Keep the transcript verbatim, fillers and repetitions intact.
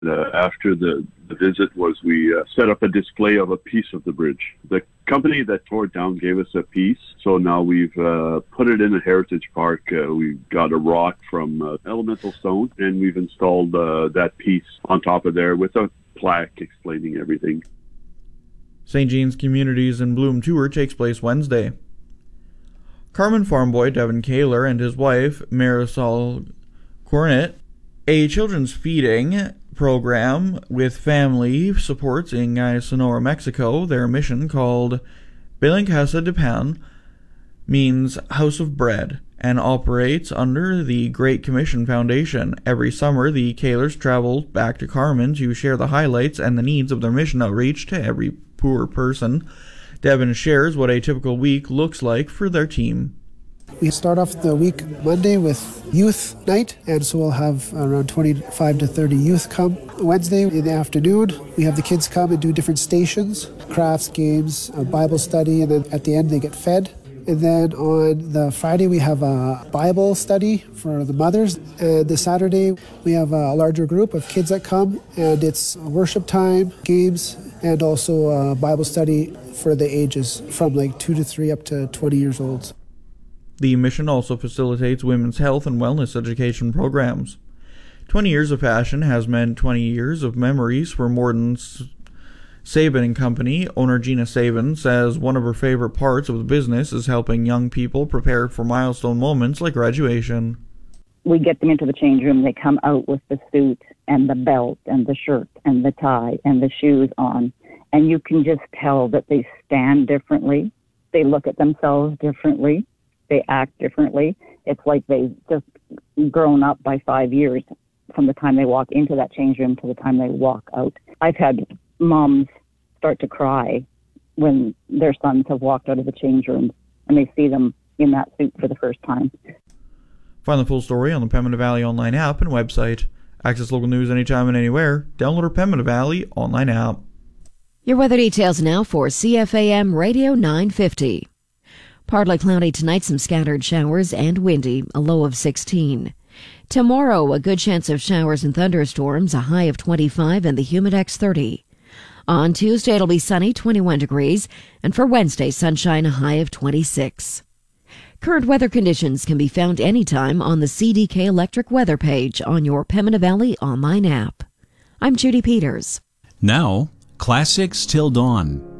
Uh, after the, the visit was we uh, set up a display of a piece of the bridge. The company that tore it down gave us a piece, so now we've uh, put it in a heritage park. Uh, we've got a rock from uh, Elemental Stone, and we've installed uh, that piece on top of there with a plaque explaining everything. Saint Jean's Communities in Bloom tour takes place Wednesday. Carman farm boy Devin Kaler and his wife Marisol Cornet, a children's feeding program with family supports in Sonora, Mexico. Their mission, called Bilang Casa de Pan, means House of Bread, and operates under the Great Commission Foundation. Every summer, the Kalers travel back to Carman to share the highlights and the needs of their mission outreach to every poor person. Devin shares what a typical week looks like for their team. We start off the week Monday with youth night, and so we'll have around twenty-five to thirty youth come. Wednesday in the afternoon, we have the kids come and do different stations, crafts, games, a Bible study, and then at the end they get fed. And then on the Friday, we have a Bible study for the mothers. And the Saturday, we have a larger group of kids that come, and it's worship time, games, and also a Bible study for the ages from like two to three up to twenty years old. The mission also facilitates women's health and wellness education programs. Twenty years of passion has meant twenty years of memories for Morden Sabin and Company. Owner Gina Sabin says one of her favorite parts of the business is helping young people prepare for milestone moments like graduation. We get them into the change room. They come out with the suit and the belt and the shirt and the tie and the shoes on. And you can just tell that they stand differently. They look at themselves differently. They act differently. It's like they've just grown up by five years from the time they walk into that change room to the time they walk out. I've had moms start to cry when their sons have walked out of the change room and they see them in that suit for the first time. Find the full story on the Pembina Valley online app and website. Access local news anytime and anywhere. Download our Pembina Valley online app. Your weather details now for C F A M Radio nine fifty. Partly cloudy tonight, some scattered showers and windy, a low of sixteen. Tomorrow, a good chance of showers and thunderstorms, a high of twenty-five, and the Humidex thirty. On Tuesday, it'll be sunny, twenty-one degrees, and for Wednesday, sunshine, a high of twenty-six. Current weather conditions can be found anytime on the C D K Electric weather page on your Pembina Valley online app. I'm Judy Peters. Now, Classics Till Dawn.